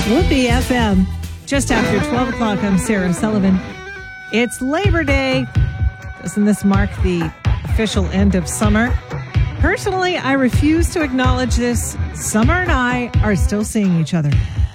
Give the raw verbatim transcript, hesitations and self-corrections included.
Whoopee F M. Just after twelve o'clock, I'm Sarah Sullivan. It's Labor Day. Doesn't this mark the official end of summer? Personally, I refuse to acknowledge this. Summer and I are still seeing each other.